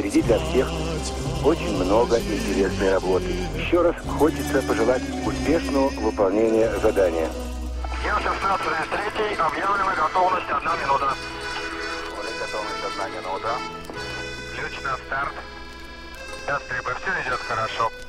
впереди для всех очень много интересной работы. Еще раз хочется пожелать успешного выполнения задания. Ел-16-3, объявлена готовность 1 минута. Готовность 1 минута. Ключ на старт. Ястребы, все идет хорошо.